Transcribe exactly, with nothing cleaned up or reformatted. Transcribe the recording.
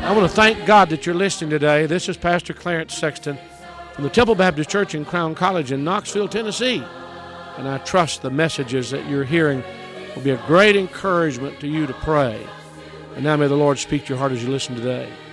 I want to thank God that you're listening today. This is Pastor Clarence Sexton from the Temple Baptist Church in Crown College in Knoxville, Tennessee. And I trust the messages that you're hearing will be a great encouragement to you to pray. And now may the Lord speak to your heart as you listen today.